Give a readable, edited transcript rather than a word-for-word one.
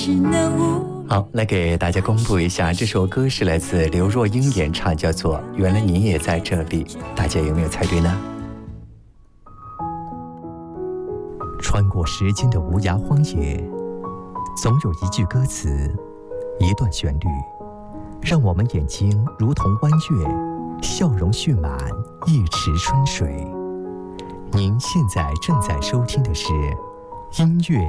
好，来给大家公布一下，这首歌是来自刘若英演唱，叫做《原来你也在这里》，大家有没有猜对呢？穿过时间的无涯荒野，总有一句歌词，一段旋律，让我们眼睛如同弯月，笑容蓄满一池春水。您现在正在收听的是音乐